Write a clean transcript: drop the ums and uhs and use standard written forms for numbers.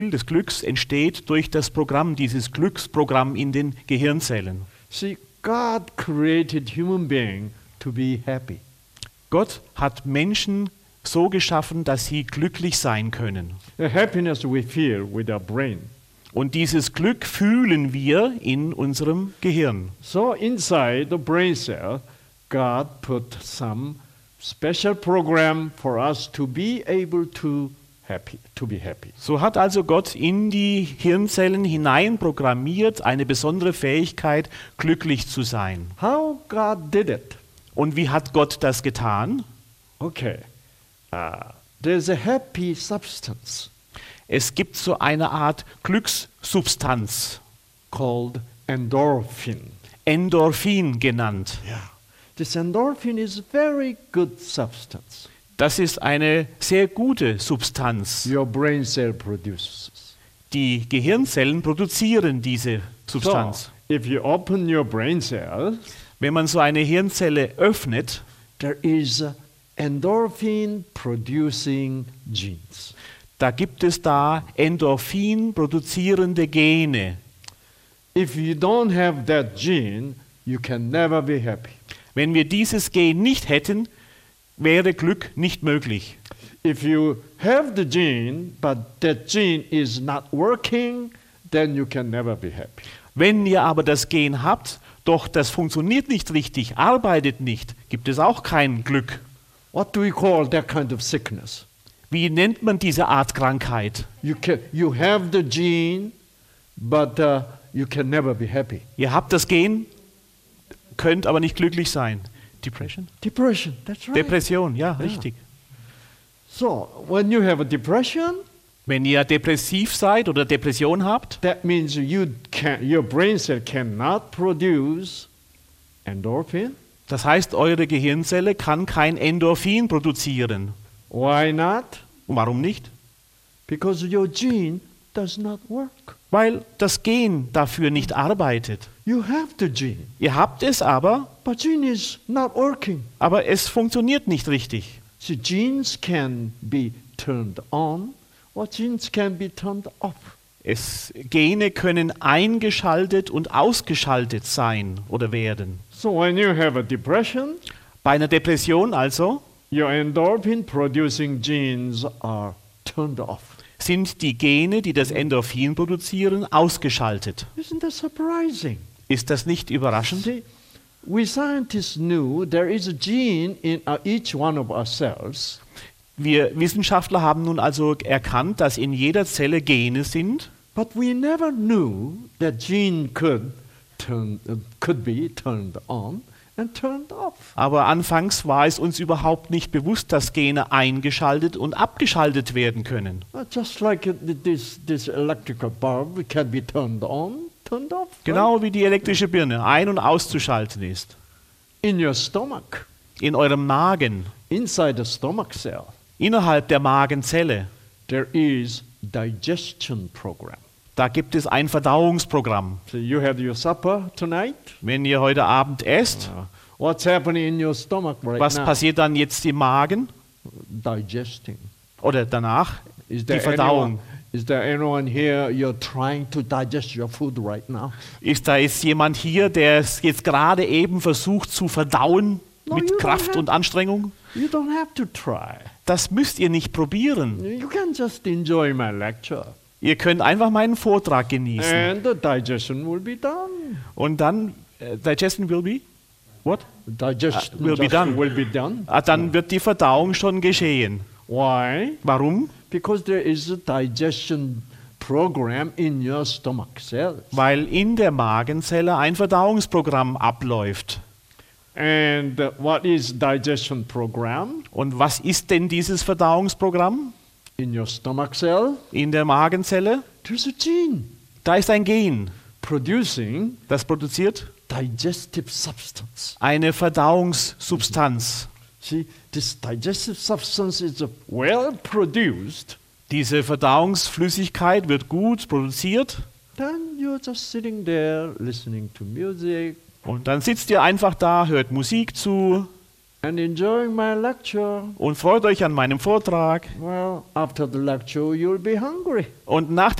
des Glücks entsteht durch das Programm, dieses Glücksprogramm in den Gehirnzellen. See, God created human being to be happy. Gott hat Menschen so geschaffen, dass sie glücklich sein können. The happiness we feel with our brain. Und dieses Glück fühlen wir in unserem Gehirn. So inside the brain cell, God put some special program for us to be able to be happy. So hat also Gott in die Hirnzellen hinein programmiert eine besondere Fähigkeit, glücklich zu sein. How God did it? Und wie hat Gott das getan? Okay. There's a happy substance Es gibt so eine Art Glückssubstanz, called endorphin. Endorphin genannt. Yeah. This endorphin is a very good substance. Das ist eine sehr gute Substanz. Your brain cell produces. Die Gehirnzellen produzieren diese Substanz. So, if you open your brain cell, Wenn man so eine Hirnzelle öffnet, there is endorphin producing genes. da gibt es da Endorphin produzierende Gene. If you don't have that gene, you can never be happy. Wenn wir dieses Gen nicht hätten, wäre Glück nicht möglich. If you have the gene, but that gene is not working, then you can never be happy. Wenn ihr aber das Gen habt, doch das funktioniert nicht richtig, arbeitet nicht, gibt es auch kein Glück. What do we call that kind of sickness? Wie nennt man diese Art Krankheit? You have the gene, but you can never be happy. Ihr habt das Gen, könnt aber nicht glücklich sein. Depression? Depression, that's right. Depression, ja, richtig. So, when you have a depression, Wenn ihr depressiv seid oder Depression habt, that means your brain cell cannot produce endorphin. das heißt, eure Gehirnzelle kann kein Endorphin produzieren. Why not? Und warum nicht? Because your gene does not work. Weil das Gen dafür nicht arbeitet. You have the gene, Ihr habt es aber gene is not working. es funktioniert nicht richtig. So genes can be turned on, or genes can be turned off. Gene können eingeschaltet und ausgeschaltet sein oder werden. So when you have a depression, Bei einer Depression also your endorphin producing genes are turned off. sind die Gene, die das Endorphin produzieren, ausgeschaltet. Isn't that surprising? Ist das nicht überraschend? See, we scientists knew there is a gene in each one of our cells, Wir Wissenschaftler haben nun also erkannt, dass in jeder Zelle Gene sind, but we never knew that gene could be turned on and turned off. aber anfangs war es uns überhaupt nicht bewusst, dass Gene eingeschaltet und abgeschaltet werden können. Just like this electrical bulb can be turned on, turned off. Right? Genau wie die elektrische Birne ein- und auszuschalten ist. In your stomach, In eurem Magen, inside the stomach cell, innerhalb der Magenzelle, there is digestion program. da gibt es ein Verdauungsprogramm. So you had your supper tonight. Wenn ihr heute Abend esst, What's happening in your stomach right was now? passiert dann jetzt im Magen Digesting. oder danach? Is Die Verdauung. Is there anyone here you're trying to digest your food right now? Ist da jetzt jemand hier, der es jetzt gerade eben versucht zu verdauen No, mit you don't Kraft have- und Anstrengung? You don't have to try. Das müsst ihr nicht probieren. You can just enjoy my lecture. Ihr könnt einfach meinen Vortrag genießen. And the digestion will be done. Und dann, digestion will be? What? Digestion will be done. Will be done. Dann wird die Verdauung schon geschehen. Why? Warum? Because there is a digestion program in your stomach cells. Weil in der Magenzelle ein Verdauungsprogramm abläuft. And what is digestion program? Und was ist denn dieses Verdauungsprogramm In your stomach cell, in der Magenzelle? there's a gene Da ist ein Gen, producing das produziert digestive substance. eine Verdauungssubstanz. See, this digestive substance is well produced. Diese Verdauungsflüssigkeit wird gut produziert Then you're just sitting there listening to music, und dann sitzt ihr einfach da, hört Musik zu and enjoying my lecture. und freut euch an meinem Vortrag. Well, after the lecture, you'll be hungry. Und nach